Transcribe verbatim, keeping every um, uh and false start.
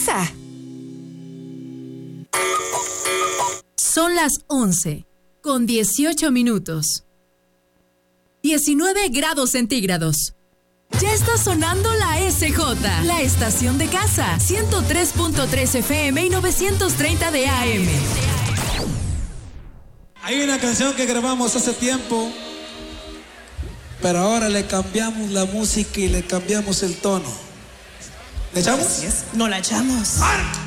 casa. Son las once, con dieciocho minutos. diecinueve grados centígrados. Ya está sonando la S J, la estación de casa, ciento tres punto tres F M y novecientos treinta de A M. Hay una canción que grabamos hace tiempo, pero ahora le cambiamos la música y le cambiamos el tono. ¿Le echamos? No la echamos. ¡Ah!